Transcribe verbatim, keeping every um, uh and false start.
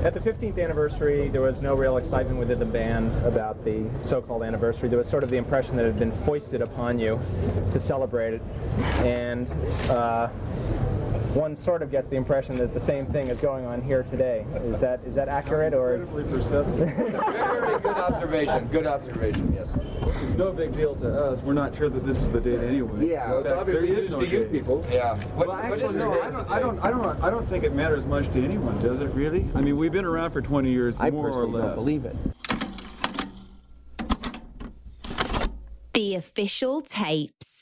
At the fifteenth anniversary, there was no real excitement within the band about the so-called anniversary. There was sort of the impression that it had been foisted upon you to celebrate it. And uh, one sort of gets the impression that the same thing is going on here today. Is that is that accurate, or is... Incredibly perceptive. Very good observation. Good observation, yes. It's no big deal to us. We're not sure that this is the date anyway. Yeah, In it's fact, obviously there is used no to youth date. people. Yeah. What, Well, what is actually, the no, date I don't, today? I don't, I don't, I don't think it matters much to anyone, does it? Really? I mean, we've been around for twenty years, I more or personally less. don't believe it. The Official Tapes.